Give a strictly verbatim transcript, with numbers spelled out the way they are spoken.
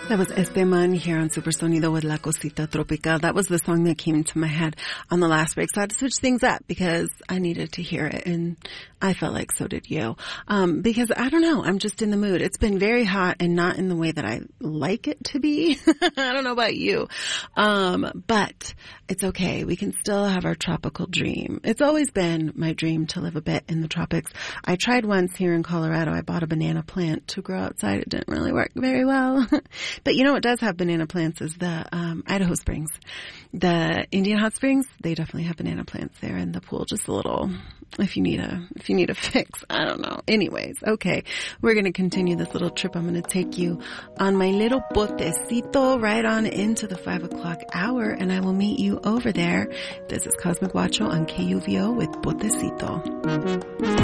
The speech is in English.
That was Esteban here on Super Sonido with La Cosita Tropical. That was the song that came to my head on the last break. So I had to switch things up because I needed to hear it, and I felt like so did you. Um, because I don't know, I'm just in the mood. It's been very hot and not in the way that I like it to be. I don't know about you. Um, but it's okay. We can still have our tropical dream. It's always been my dream to live a bit in the tropics. I tried once here in Colorado. I bought a banana plant to grow outside. It didn't really work very well. But you know what does have banana plants is the um, Idaho Springs. The Indian Hot Springs, they definitely have banana plants there in the pool. Just a little, if you need a, if you need a fix. I don't know. Anyways, okay. We're going to continue this little trip. I'm going to take you on my little botecito right on into the five o'clock hour, and I will meet you over there. This is Cosmic Guacho on K U V O with Botecito.